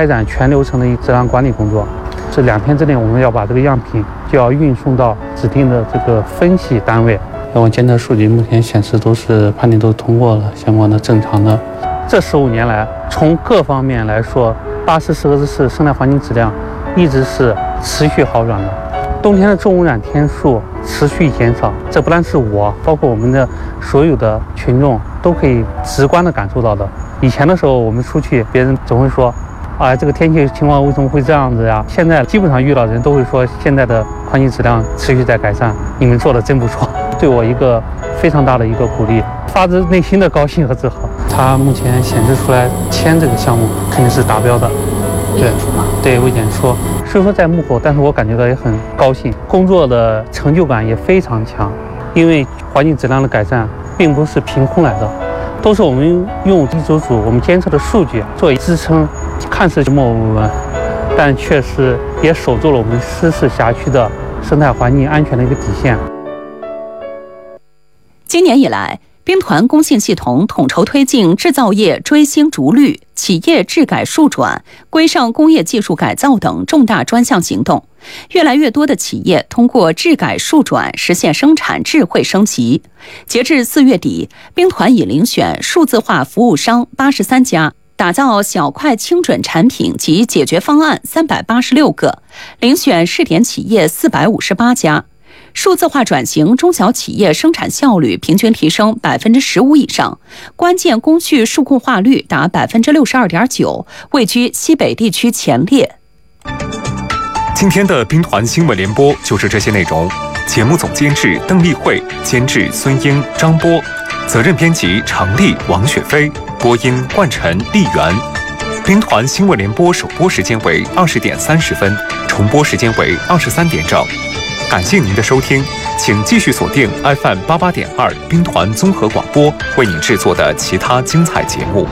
开展全流程的质量管理工作。这2天之内，我们要把这个样品就要运送到指定的这个分析单位。我监测数据目前显示判定都通过了，相关的正常的。这15年来，从各方面来说，巴士石河子市生态环境质量一直是持续好转的。冬天的重污染天数持续减少，这不但是我，包括我们的所有的群众都可以直观的感受到的。以前的时候，我们出去，别人总会说，这个天气情况为什么会这样子呀？现在基本上遇到的人都会说，现在的环境质量持续在改善，你们做的真不错，对我一个非常大的一个鼓励，发自内心的高兴和自豪。它目前显示出来铅这个项目肯定是达标的，对未检出，虽说在幕后，但是我感觉到也很高兴，工作的成就感也非常强，因为环境质量的改善并不是凭空来的，都是我们用一组组我们监测的数据作为支撑，看似默默无闻，但确实也守住了我们石市辖区的生态环境安全的一个底线。 今年以来，兵团工信系统统筹推进制造业追星逐绿、企业治改数转、规上工业技术改造等重大专项行动，越来越多的企业通过治改数转实现生产智慧升级。截至4月底，兵团已遴选数字化服务商83家，打造小快精准产品及解决方案386个，遴选试点企业458家。数字化转型中小企业生产效率平均提升15%以上，关键工序数控化率达62.9%，位居西北地区前列。 今天的兵团新闻联播就是这些内容。节目总监制邓丽慧，监制孙英、张波，责任编辑常丽、王雪飞，播音冠晨、丽媛。兵团新闻联播首播时间为20点30分，重播时间为23点整。感谢您的收听，请继续锁定 FM88.2 兵团综合广播为您制作的其他精彩节目。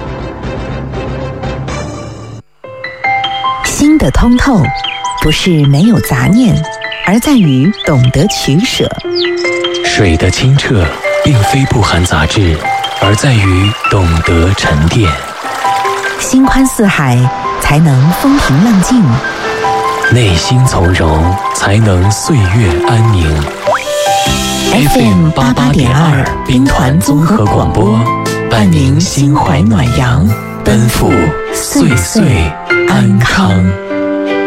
心的通透不是没有杂念，而在于懂得取舍。 水的清澈并非不含杂质，而在于懂得沉淀。 心宽似海，才能风平浪静。 内心从容，才能岁月安宁。FM88.2 兵团综合广播，伴您心怀暖阳，奔赴岁岁安康。